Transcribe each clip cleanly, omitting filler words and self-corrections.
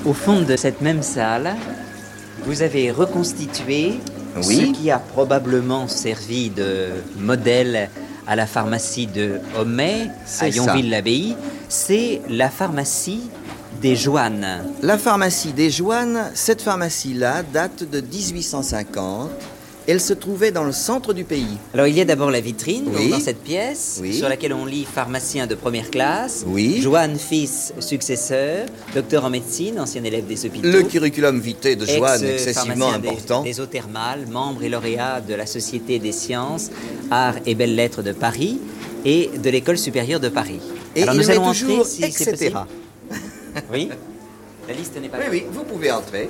Au fond de cette même salle, vous avez reconstitué Oui. ce qui a probablement servi de modèle à la pharmacie de Homais, C'est à ça. Yonville-l'Abbaye. C'est la pharmacie des Joannes. La pharmacie des Joannes, cette pharmacie-là date de 1850. Elle se trouvait dans le centre du pays. Alors il y a d'abord la vitrine donc, Oui. dans cette pièce Oui. sur laquelle on lit pharmacien de première classe, Oui. Joanne fils successeur, docteur en médecine, ancien élève des hôpitaux. Le curriculum vitae de Joanne, excessivement Ex-pharmacien important. des eaux thermales, membre et lauréat de la Société des sciences, arts et belles lettres de Paris et de l'École supérieure de Paris. Et Alors il nous met allons toujours entrer, si c'est etc. possible. Oui. La liste n'est pas Oui, longue. oui, vous pouvez entrer.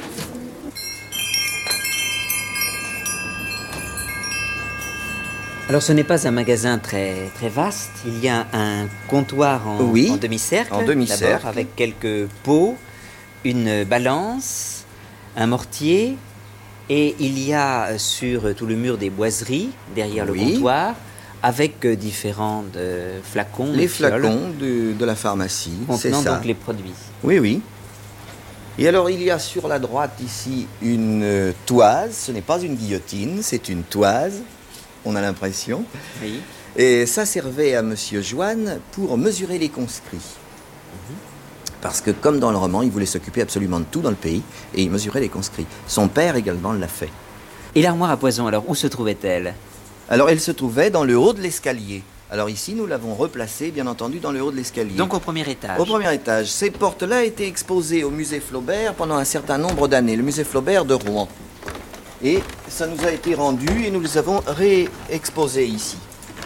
Alors ce n'est pas un magasin très, très vaste. Il y a un comptoir en, Oui, en demi-cercle. en demi-cercle. D'abord, avec quelques pots, une balance, un mortier. Et il y a sur tout le mur des boiseries, derrière le Oui. comptoir, avec différents flacons. Les fioles, flacons de la pharmacie, c'est contenant ça. donc les produits. Oui, oui. Et alors, il y a sur la droite ici une toise. Ce n'est pas une guillotine, c'est une toise. On a l'impression. Oui. Et ça servait à Monsieur Joanne pour mesurer les conscrits. Parce que, comme dans le roman, il voulait s'occuper absolument de tout dans le pays et il mesurait les conscrits. Son père également l'a fait. Et l'armoire à poison, alors où se trouvait-elle? Alors, elle se trouvait dans le haut de l'escalier. Alors ici, nous l'avons replacée, bien entendu, dans le haut de l'escalier. Donc au premier étage. Au premier étage. Ces portes-là étaient exposées au musée Flaubert pendant un certain nombre d'années, le musée Flaubert de Rouen. Et ça nous a été rendu et nous les avons réexposées ici.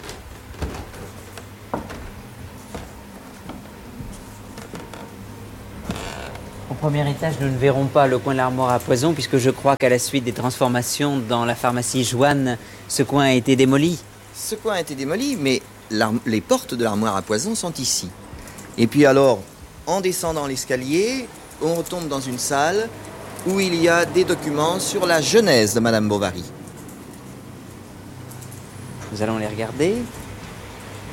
Au premier étage, nous ne verrons pas le coin de l'armoire à poison, puisque je crois qu'à la suite des transformations dans la pharmacie Joanne, ce coin a été démoli. Ce coin a été démoli, mais les portes de l'armoire à poison sont ici. Et puis alors, en descendant l'escalier, on retombe dans une salle où il y a des documents sur la genèse de Madame Bovary. Nous allons les regarder.